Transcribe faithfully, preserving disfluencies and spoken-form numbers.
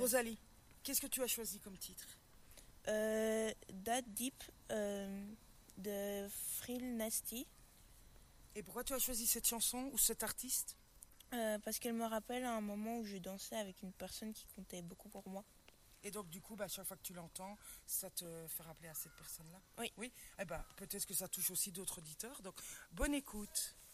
Rosalie, qu'est-ce que tu as choisi comme titre? Euh, That Deep euh, de Frill Nasty. Et pourquoi tu as choisi cette chanson ou cet artiste? Euh, parce qu'elle me rappelle un moment où je dansais avec une personne qui comptait beaucoup pour moi. Et donc du coup, bah, chaque fois que tu l'entends, ça te fait rappeler à cette personne-là? Oui. Oui. Eh ben, peut-être que ça touche aussi d'autres auditeurs. Donc, bonne écoute.